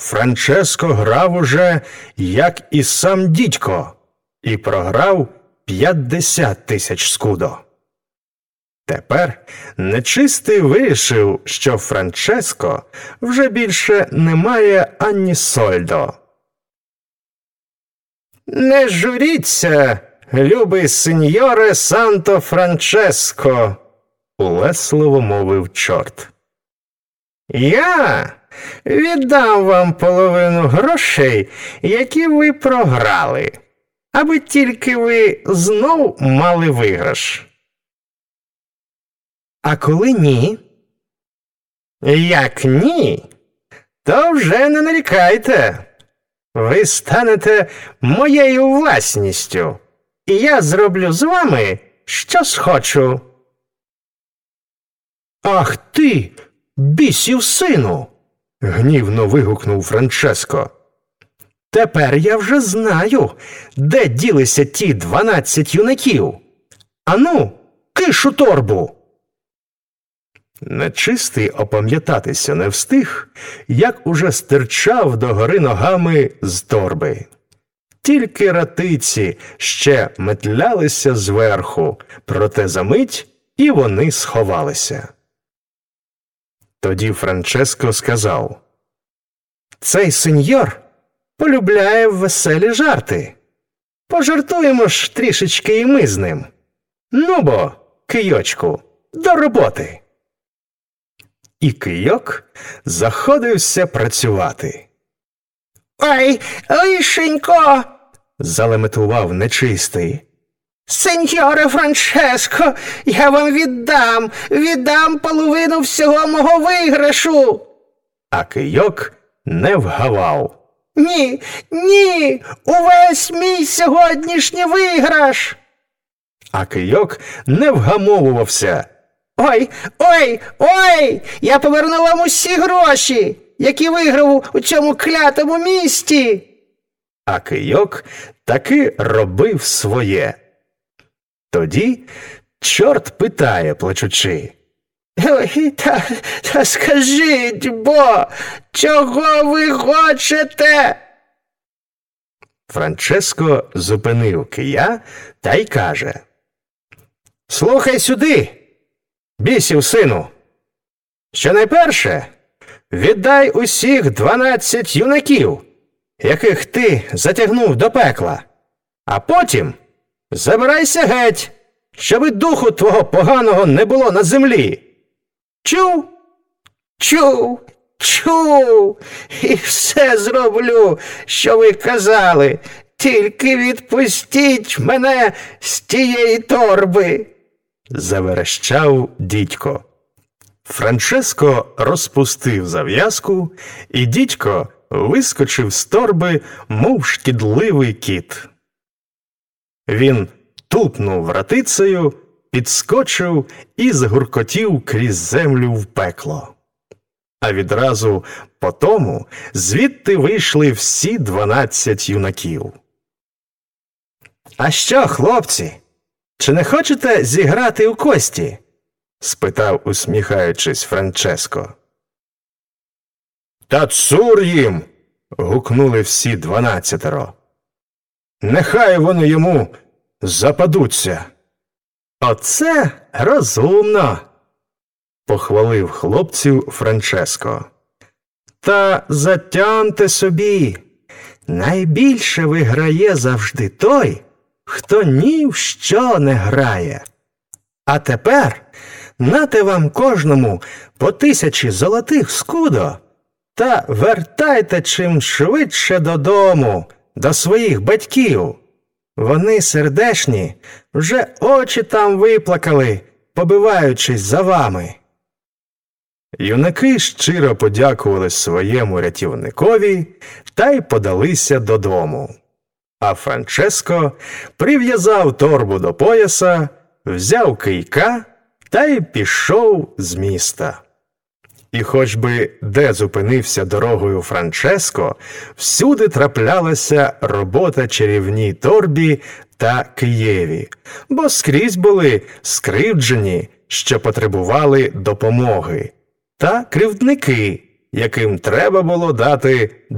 Франческо грав уже, як і сам дідько, і програв 50 тисяч скудо. Тепер нечистий вирішив, що Франческо вже більше не має ані сольдо. «Не журіться, любий сеньоре Санто Франческо», – улесливо мовив чорт. «Я віддам вам половину грошей, які ви програли, аби тільки ви знов мали виграш». «А коли ні?» «Як ні, то вже не нарікайте. Ви станете моєю власністю, і я зроблю з вами, що схочу». «Ах ти, бісів сину!» – гнівно вигукнув Франческо. «Тепер я вже знаю, де ділися ті 12 юнаків. Ану, киш у торбу!» Нечистий опам'ятатися не встиг, як уже стирчав догори ногами з торби. Тільки ратиці ще метлялися зверху, проте за мить і вони сховалися. Тоді Франческо сказав: «Цей сеньор полюбляє веселі жарти. Пожартуємо ж трішечки і ми з ним. Ну бо, кийочку, до роботи!» І кийок заходився працювати. «Ой, лишенько!» – залеметував нечистий. «Сеньоре Франческо, я вам віддам половину всього мого виграшу!» А кийок не вгавав. «Ні, увесь мій сьогоднішній виграш!» А кийок не вгамовувався. Ой, я поверну вам усі гроші, які виграв у цьому клятому місті!» А кийок таки робив своє. Тоді чорт питає, плачучи: «Ой, та скажіть бо, чого ви хочете?» Франческо зупинив кия та й каже: «Слухай сюди, бісів сину! Щонайперше віддай усіх 12 юнаків, яких ти затягнув до пекла, а потім забирайся геть, щоби духу твого поганого не було на землі. Чув? Чув! І все зроблю, що ви казали, тільки відпустіть мене з тієї торби!» Заверещав дідько. Франческо розпустив зав'язку, і дідько вискочив з торби, мов шкідливий кіт. Він тупнув ратицею, підскочив і загуркотів крізь землю в пекло. А відразу по тому звідти вийшли всі 12 юнаків. «А що, хлопці, чи не хочете зіграти у кості?» – спитав, усміхаючись, Франческо. «Та цур їм!» – гукнули всі 12. «Нехай вони йому западуться!» «Оце розумно!» – похвалив хлопців Франческо. «Та затямте собі, найбільше виграє завжди той, хто ні в що не грає. А тепер нате вам кожному по 1000 золотих скудо, та вертайте чим швидше додому, до своїх батьків. Вони сердешні, вже очі там виплакали, побиваючись за вами». Юнаки щиро подякували своєму рятівникові та й подалися додому. А Франческо прив'язав торбу до пояса, взяв кийка та й пішов з міста. І хоч би де зупинився дорогою Франческо, всюди траплялася робота чарівній торбі та києві, бо скрізь були скривджені, що потребували допомоги, та кривдники, яким треба було дати